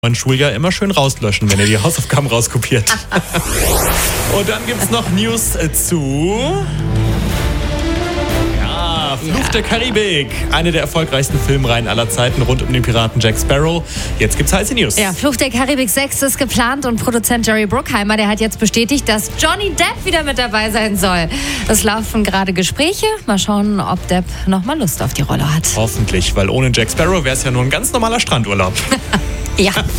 Ein Schuljahr immer schön rauslöschen, wenn ihr die Hausaufgaben rauskopiert. Und dann gibt es noch News zu... Fluch der Karibik, eine der erfolgreichsten Filmreihen aller Zeiten rund um den Piraten Jack Sparrow. Jetzt gibt's heiße News. Ja, Fluch der Karibik 6 ist geplant und Produzent Jerry Bruckheimer, der hat jetzt bestätigt, dass Johnny Depp wieder mit dabei sein soll. Es laufen gerade Gespräche. Mal schauen, ob Depp noch mal Lust auf die Rolle hat. Hoffentlich, weil ohne Jack Sparrow wäre es ja nur ein ganz normaler Strandurlaub. Ja.